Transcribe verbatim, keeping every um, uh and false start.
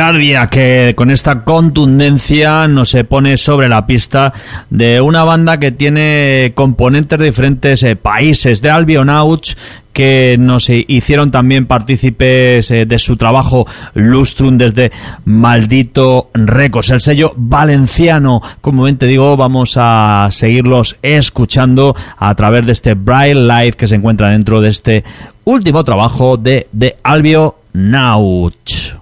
Ardia, que con esta contundencia nos se pone sobre la pista de una banda que tiene componentes de diferentes eh, países, de Albionauts, que nos hicieron también partícipes eh, de su trabajo Lustrum desde Maldito Records, el sello valenciano. Como bien te digo, vamos a seguirlos escuchando a través de este Bright Light que se encuentra dentro de este último trabajo de The Albionauts.